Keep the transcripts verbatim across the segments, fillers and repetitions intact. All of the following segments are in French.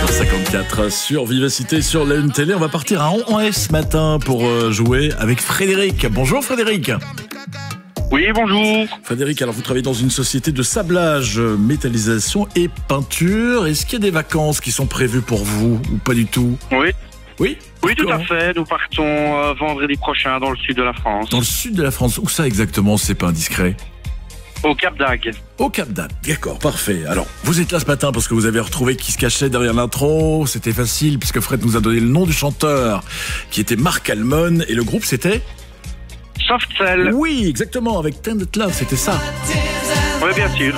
huit heures cinquante-quatre sur Vivacité, sur la Une Télé. On va partir à Rouen ce matin pour jouer avec Frédéric. Bonjour Frédéric. Oui, bonjour. Frédéric, alors vous travaillez dans une société de sablage, métallisation et peinture. Est-ce qu'il y a des vacances qui sont prévues pour vous ou pas du tout? Oui. Oui Oui, tout à fait. Nous partons euh, vendredi prochain dans le sud de la France. Dans le sud de la France. Où ça exactement, c'est pas indiscret? Au Cap d'Agde. Au Cap d'Agde, d'accord, parfait. Alors, vous êtes là ce matin parce que vous avez retrouvé qui se cachait derrière l'intro. C'était facile puisque Fred nous a donné le nom du chanteur qui était Marc Almond et le groupe c'était Soft Cell. Oui, exactement, avec Tended Love, c'était ça. Oui, bien sûr.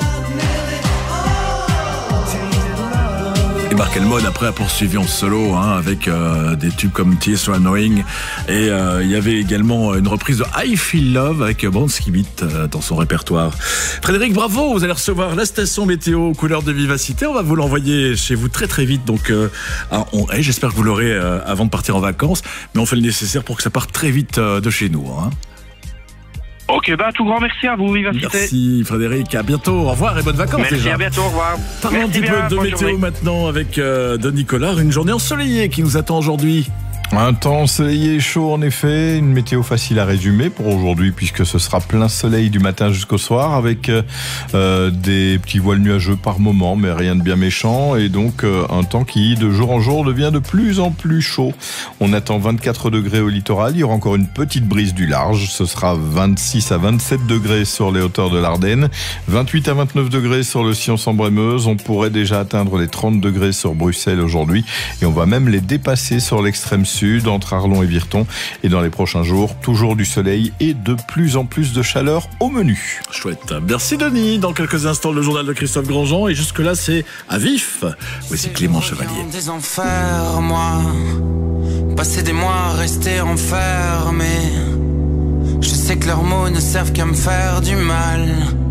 Et Marc Almond après a poursuivi en solo hein, avec euh, des tubes comme Tears So Annoying et euh, il y avait également une reprise de I Feel Love avec Bronski Beat euh, dans son répertoire. Frédéric, bravo, vous allez recevoir la station météo couleur de Vivacité, on va vous l'envoyer chez vous très très vite donc euh, on, hey, j'espère que vous l'aurez euh, avant de partir en vacances, mais on fait le nécessaire pour que ça parte très vite euh, de chez nous hein. Ok, bah tout grand merci à vous, Vivacité. Merci Frédéric, à bientôt, au revoir et bonnes vacances. Merci, déjà. à bientôt, au revoir. Parlons un petit bien, peu de météo journée. maintenant avec euh, de Nicolas, une journée ensoleillée qui nous attend aujourd'hui. Un temps ensoleillé et chaud en effet, une météo facile à résumer pour aujourd'hui puisque ce sera plein soleil du matin jusqu'au soir avec euh, des petits voiles nuageux par moment mais rien de bien méchant et donc euh, un temps qui de jour en jour devient de plus en plus chaud. On attend vingt-quatre degrés au littoral, il y aura encore une petite brise du large, ce sera vingt-six à vingt-sept degrés sur les hauteurs de l'Ardenne, vingt-huit à vingt-neuf degrés sur le Sion-Sambre-et-Meuse, on pourrait déjà atteindre les trente degrés sur Bruxelles aujourd'hui et on va même les dépasser sur l'extrême sud. Sud, entre Arlon et Virton. Et dans les prochains jours, toujours du soleil et de plus en plus de chaleur au menu. Chouette. Merci Denis. Dans quelques instants, le journal de Christophe Grandjean. Et jusque-là, c'est à vif. Voici Clément Chevalier. Des enfers, moi. Passer des mois, rester enfermé. Je sais que leurs mots ne servent qu'à me faire du mal.